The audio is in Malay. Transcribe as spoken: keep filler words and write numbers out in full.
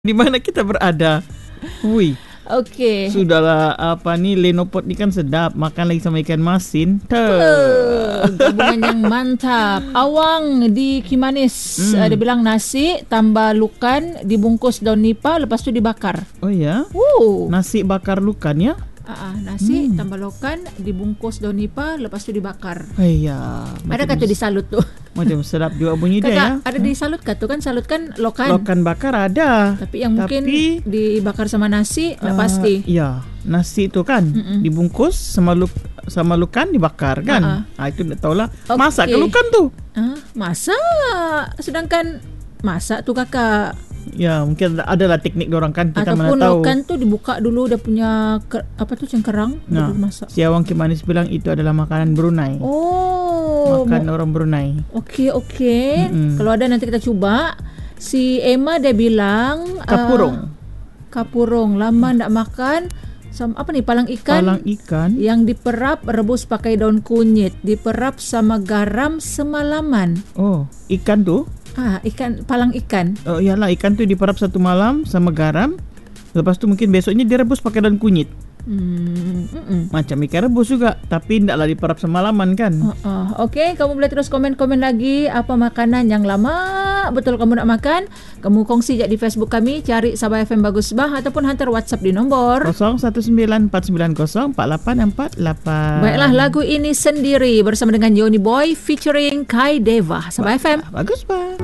Di mana kita berada. Wih. Okey. Sudahlah, apa ni, lenopot ni kan sedap. Makan lagi sama ikan masin. Uh, gabungan yang mantap. Awang di Kimanis. Hmm. Uh, dia bilang nasi tambah lukan dibungkus daun nipah lepas tu dibakar. Oh ya. Woo. Nasi bakar lukan ya. Uh, nasi Hmm. tambah lukan dibungkus daun nipah lepas tu dibakar. Iya. Ada kata di salut tu. Macam sedap juga bunyi dia Kakak, ya. ada di salut kah tu kan? Salut kan lokan. Lokan bakar ada. Tapi yang mungkin Tapi, dibakar sama nasi tak uh, pasti. Ya, nasi tu kan Mm-mm. dibungkus sama luk sama lukan dibakar kan. Uh-uh. Ah itu tak tahulah. Okey. Masak ke lukan tu? Ah, masak. Sedangkan masak tu kakak. Ya, mungkin adalah teknik dorang kan, kita mana Ataupun tahu. lokan tu dibuka dulu dia punya ker, apa tu cengkerang Nah, baru masak. si Awang Kimanis bilang itu adalah makanan Brunei. Oh. Makan orang Brunei. Okey okey. Mm-mm. Kalau ada nanti kita cuba. Si Emma dia bilang Kapurung. Uh, kapurung lama ndak makan. Sama apa nih, palang ikan? Palang ikan. Yang diperap rebus pakai daun kunyit, diperap sama garam semalaman. Oh, ikan tu? Ah, ikan, palang ikan. Oh iyalah, ikan tu diperap satu malam sama garam. Lepas tu mungkin besoknya direbus pakai daun kunyit. Hmm, mm-mm. Macam ikan rebus juga, tapi ndaklah diperap semalaman kan. Uh, uh. Okey, kamu boleh terus komen-komen lagi apa makanan yang lama betul kamu nak makan. Kamu kongsi je di Facebook kami, cari Sabah F M Bagus Bah, ataupun hantar WhatsApp di nombor kosong satu sembilan empat sembilan kosong empat lapan empat lapan. Baiklah, lagu ini sendiri bersama dengan Yoni Boy featuring Kai Deva. Sabah F M. Bagus bah.